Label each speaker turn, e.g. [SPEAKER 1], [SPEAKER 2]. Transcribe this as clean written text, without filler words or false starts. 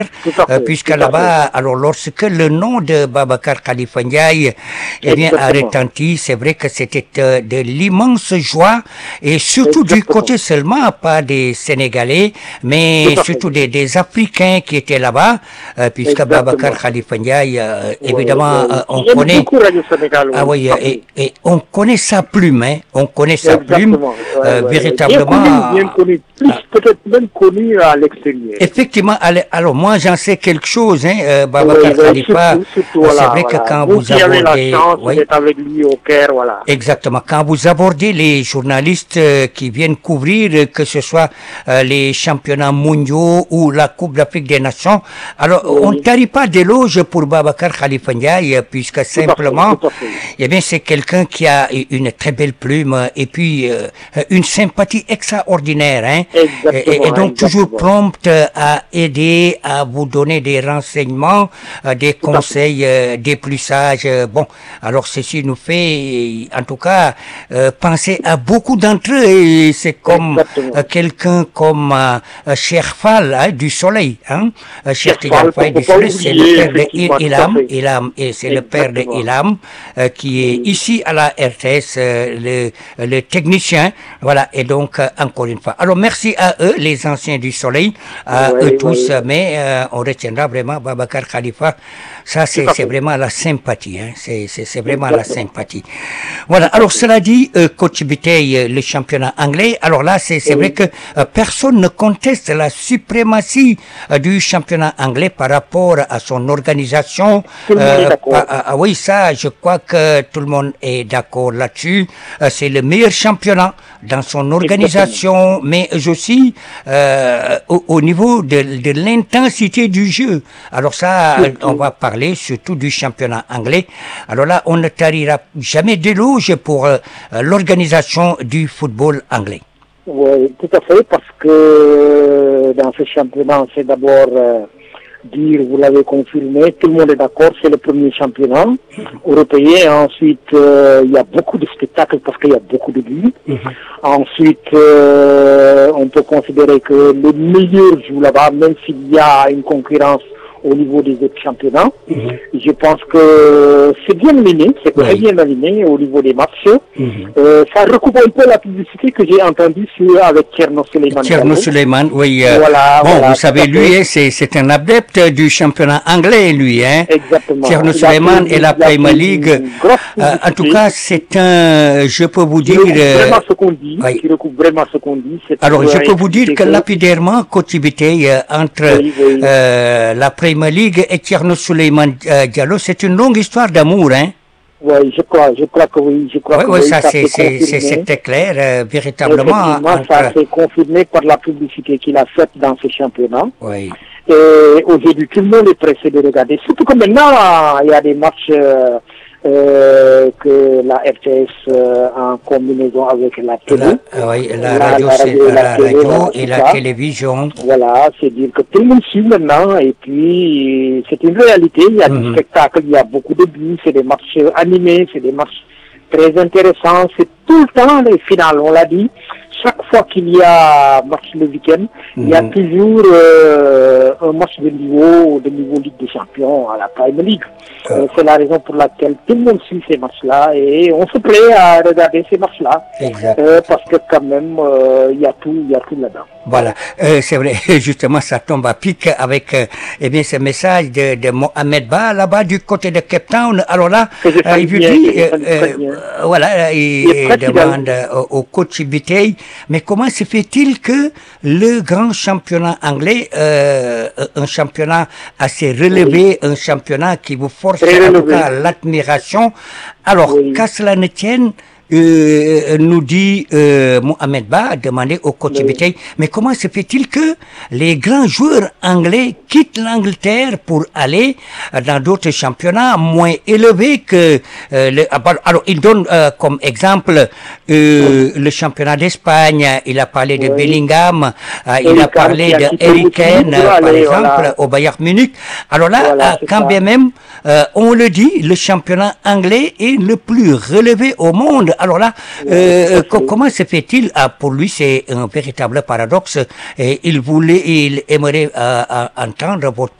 [SPEAKER 1] tout à fait,
[SPEAKER 2] puisque
[SPEAKER 1] tout à
[SPEAKER 2] là-bas, alors lorsque le nom de Babacar Khalifa Ndiaye a
[SPEAKER 1] Exactement.
[SPEAKER 2] retenti, c'est vrai que c'était de l'immense joie, et surtout du
[SPEAKER 1] Exactement.
[SPEAKER 2] côté seulement, pas des Sénégalais, mais
[SPEAKER 1] Tout à fait.
[SPEAKER 2] surtout des Africains qui étaient là-bas, puisque
[SPEAKER 1] Exactement.
[SPEAKER 2] Babacar Khalifa Ndiaye, évidemment,
[SPEAKER 1] Ouais.
[SPEAKER 2] on
[SPEAKER 1] J'aime
[SPEAKER 2] connaît...
[SPEAKER 1] beaucoup Radio Sénégal.
[SPEAKER 2] Ah oui,
[SPEAKER 1] tout à fait.
[SPEAKER 2] et on connaît sa plume, hein, on connaît sa plume,
[SPEAKER 1] Exactement. Ouais.
[SPEAKER 2] véritablement.
[SPEAKER 1] Bien connu, plus peut-être même connu à l'extérieur.
[SPEAKER 2] Effectivement, alors moi j'en sais quelque chose, hein, Babacar Khalifa,
[SPEAKER 1] surtout,
[SPEAKER 2] c'est
[SPEAKER 1] voilà,
[SPEAKER 2] vrai que
[SPEAKER 1] voilà.
[SPEAKER 2] quand
[SPEAKER 1] Vous
[SPEAKER 2] vous
[SPEAKER 1] qui avez la
[SPEAKER 2] abordez,
[SPEAKER 1] chance
[SPEAKER 2] oui,
[SPEAKER 1] d'être avec lui au Caire, voilà.
[SPEAKER 2] exactement, quand vous abordez les journalistes qui viennent couvrir, que ce soit les championnats mondiaux ou la Coupe d'Afrique des Nations, alors on ne tarit pas d'éloges pour Babacar Khalifa Ndiaye, puisque simplement,
[SPEAKER 1] Tout à fait.
[SPEAKER 2] eh bien c'est quelqu'un qui a une très belle plume et puis une sympathie extraordinaire, hein,
[SPEAKER 1] Exactement,
[SPEAKER 2] et donc toujours
[SPEAKER 1] exactement.
[SPEAKER 2] prompte à aider, à vous donner des renseignements, des
[SPEAKER 1] Tout à
[SPEAKER 2] conseils, des plus sages. Bon, alors ceci nous fait, en tout cas, penser à beaucoup d'entre eux. Et c'est comme
[SPEAKER 1] Exactement.
[SPEAKER 2] quelqu'un comme Cheikh Fall, hein, du Soleil, hein, Cheikh
[SPEAKER 1] Cheikh
[SPEAKER 2] Tidiane
[SPEAKER 1] Fall,
[SPEAKER 2] Faye
[SPEAKER 1] faut
[SPEAKER 2] du
[SPEAKER 1] pas
[SPEAKER 2] Soleil, c'est
[SPEAKER 1] oublier,
[SPEAKER 2] le père de
[SPEAKER 1] effectivement, tout à fait.
[SPEAKER 2] Ilham, et c'est le père de
[SPEAKER 1] Exactement.
[SPEAKER 2] Ilham, qui est ici à la RTS, le technicien, voilà, et donc encore une fois. Alors merci à eux, les anciens du Soleil, à eux tous, mais on retiendra vraiment Babacar Khalifa. Ça, c'est vraiment la sympathie, hein. C'est vraiment la sympathie. Voilà. Alors cela dit, coach Biteye, le championnat anglais. Alors là, c'est vrai que personne ne conteste la suprématie du championnat anglais par rapport à son organisation.
[SPEAKER 1] Tout le monde est d'accord.
[SPEAKER 2] Oui, ça, je crois que tout le monde est d'accord là-dessus. C'est le meilleur championnat dans son organisation, mais aussi au niveau de l'intensité du jeu. Alors ça, on va parler surtout du championnat anglais. Alors là, on ne tarira jamais d'éloge pour l'organisation du football anglais.
[SPEAKER 1] Oui, tout à fait, parce que dans ce championnat, c'est d'abord dire, vous l'avez confirmé, tout le monde est d'accord, c'est le premier championnat européen. Ensuite, il y a beaucoup de spectacles parce qu'il y a beaucoup de buts. Ensuite, on peut considérer que le meilleur joue là-bas, même s'il y a une concurrence au niveau des autres championnats. Je pense que c'est bien aligné, c'est très bien aligné au niveau des matchs. Ça recoupe un peu la publicité que j'ai entendue avec Tcherno Suleiman.
[SPEAKER 2] Tcherno Suleiman, oui.
[SPEAKER 1] Voilà,
[SPEAKER 2] vous savez, lui, c'est un adepte du championnat anglais, lui. Hein.
[SPEAKER 1] Exactement.
[SPEAKER 2] Tcherno Suleiman et la Premier League. En tout cas, c'est un, je peux vous dire...
[SPEAKER 1] vraiment ce qu'on dit, qui recoupe vraiment ce qu'on dit.
[SPEAKER 2] Alors, je peux vous dire que lapidairement, Coach Biteye, entre la Premier League et Tcherno Suleiman Diallo, c'est une longue histoire d'amour, hein.
[SPEAKER 1] Oui, je crois que oui.
[SPEAKER 2] Oui, ça c'était clair, véritablement.
[SPEAKER 1] Ça s'est confirmé par la publicité qu'il a faite dans ce championnat.
[SPEAKER 2] Oui.
[SPEAKER 1] Et aujourd'hui, tout le monde est pressé de regarder. Surtout que maintenant, il y a des matchs que la RTS en combinaison avec la télé.
[SPEAKER 2] La radio et la télévision.
[SPEAKER 1] Voilà, c'est dire que tout le monde suit maintenant et puis c'est une réalité. Il y a du spectacle, il y a beaucoup de buts, c'est des matchs animés, c'est des matchs très intéressants. C'est tout le temps les finales, on l'a dit. Chaque fois qu'il y a match le week-end, il y a toujours un match de niveau Ligue des Champions à la Premier League. C'est la raison pour laquelle tout le monde suit ces matchs-là et on se plaît à regarder ces matchs-là. Parce que quand même, il y a tout là-dedans.
[SPEAKER 2] Voilà, c'est vrai, justement, ça tombe à pic avec ce message de Mohamed Ba, là-bas, du côté de Cape Town. Alors là, il lui dit, voilà, il demande au coach Biteye, mais comment se fait-il que le grand championnat anglais, un championnat assez relevé, un championnat qui vous force en tout cas l'admiration, alors qu'à cela ne tienne, nous dit Mohamed Ba, demandé au coach Biteye, mais comment se fait-il que les grands joueurs anglais quittent l'Angleterre pour aller dans d'autres championnats moins élevés que alors il donne comme exemple le championnat d'Espagne, il a parlé de Bellingham, il a parlé de Harry Kane, par exemple, au Bayern Munich. Alors là, quand bien même, on le dit, le championnat anglais est le plus relevé au monde Alors là, comment se fait-il? Pour lui, c'est un véritable paradoxe. Il aimerait entendre votre